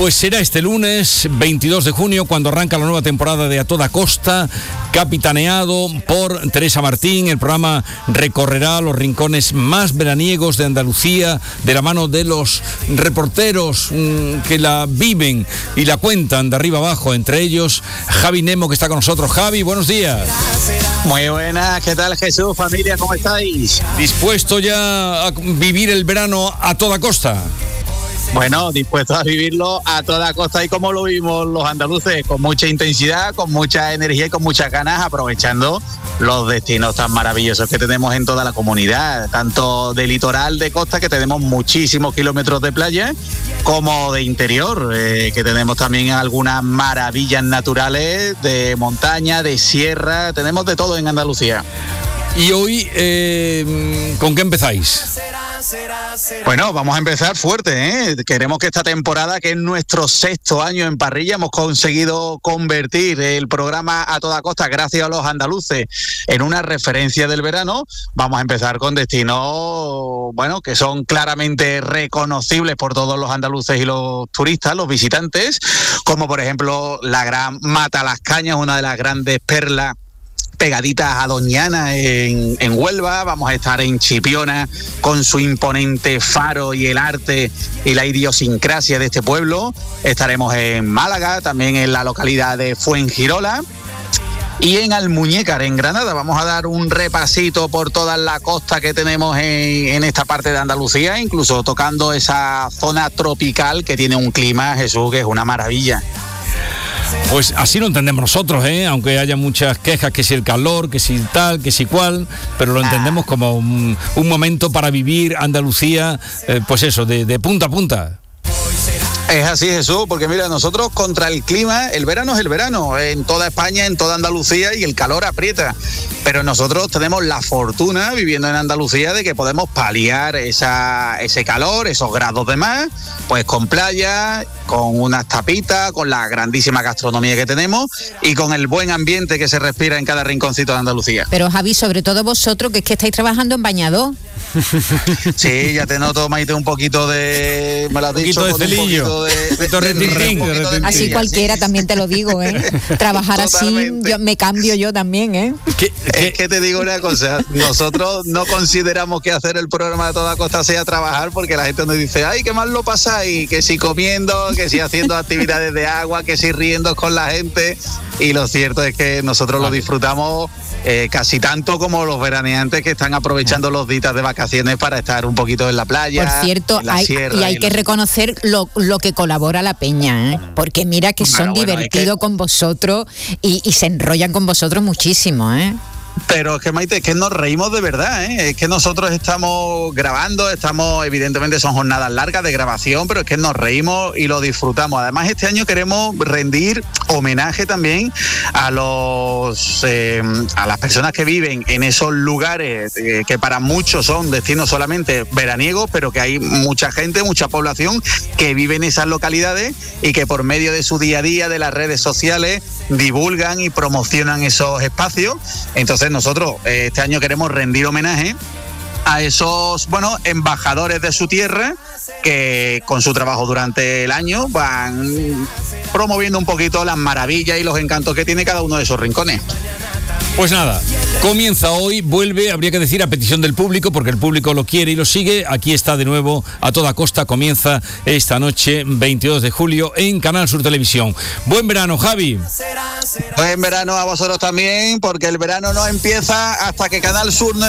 Pues será este lunes 22 de junio cuando arranca la nueva temporada de A Toda Costa, capitaneado por Teresa Martín. El programa recorrerá los rincones más veraniegos de Andalucía de la mano de los reporteros que la viven y la cuentan de arriba abajo, entre ellos Javi Nemo, que está con nosotros. Javi, buenos días. Muy buenas, ¿qué tal, Jesús, familia? ¿Cómo estáis? ¿Dispuesto ya a vivir el verano a toda costa? Bueno, dispuestos a vivirlo a toda costa y como lo vimos los andaluces, con mucha intensidad, con mucha energía y con muchas ganas, aprovechando los destinos tan maravillosos que tenemos en toda la comunidad, tanto de litoral, de costa, que tenemos muchísimos kilómetros de playa, como de interior, que tenemos también algunas maravillas naturales de montaña, de sierra, tenemos de todo en Andalucía. Y hoy, ¿con qué empezáis? Bueno, vamos a empezar fuerte, ¿eh? Queremos que esta temporada, que es nuestro 6º año en parrilla, hemos conseguido convertir el programa A Toda Costa, gracias a los andaluces, en una referencia del verano. Vamos a empezar con destinos, bueno, que son claramente reconocibles por todos los andaluces y los turistas, los visitantes, como por ejemplo la gran Matalascañas, una de las grandes perlas pegaditas a Doñana en Huelva. Vamos a estar en Chipiona con su imponente faro y el arte y la idiosincrasia de este pueblo. Estaremos en Málaga, también en la localidad de Fuengirola. Y en Almuñécar, en Granada, vamos a dar un repasito por toda la costa que tenemos en esta parte de Andalucía, incluso tocando esa zona tropical que tiene un clima, Jesús, que es una maravilla. Pues así lo entendemos nosotros, aunque haya muchas quejas, que si el calor, que si tal, que si cual, pero lo entendemos como un momento para vivir Andalucía, pues eso, de punta a punta. Es así, Jesús, porque mira, nosotros contra el clima, el verano es el verano, en toda España, en toda Andalucía, y el calor aprieta. Pero nosotros tenemos la fortuna, viviendo en Andalucía, de que podemos paliar ese calor, esos grados de más, pues con playa, con unas tapitas, con la grandísima gastronomía que tenemos y con el buen ambiente que se respira en cada rinconcito de Andalucía. Pero Javi, sobre todo vosotros, que es que estáis trabajando en bañador. Sí, ya te noto, Maite, un poquito de... Me lo has dicho, un poquito de celillo. Así cualquiera, también te lo digo, Trabajar totalmente. así, me cambio yo también, Es que te digo una cosa, nosotros no consideramos que hacer el programa de Toda Costa sea trabajar, porque la gente nos dice, ay, qué mal lo pasáis, que si comiendo, que si haciendo actividades de agua, que si riendo con la gente, y lo cierto es que nosotros lo disfrutamos casi tanto como los veraneantes que están aprovechando los días de vacaciones para estar un poquito en la playa. Por cierto, hay que reconocer lo que colabora la peña, porque mira que son divertidos con vosotros y se enrollan con vosotros muchísimo, Pero es que, Maite, es que nos reímos de verdad, Es que nosotros estamos grabando, evidentemente son jornadas largas de grabación, pero es que nos reímos y lo disfrutamos. Además, este año queremos rendir homenaje también a las personas que viven en esos lugares que para muchos son destinos solamente veraniegos, pero que hay mucha gente, mucha población que vive en esas localidades y que por medio de su día a día, de las redes sociales, divulgan y promocionan esos espacios. Entonces nosotros este año queremos rendir homenaje a esos, embajadores de su tierra que con su trabajo durante el año van promoviendo un poquito las maravillas y los encantos que tiene cada uno de esos rincones. Pues nada, comienza hoy, vuelve, habría que decir, a petición del público, porque el público lo quiere y lo sigue. Aquí está de nuevo A Toda Costa, comienza esta noche, 22 de julio, en Canal Sur Televisión. Buen verano, Javi. Buen verano a vosotros también, porque el verano no empieza hasta que Canal Sur no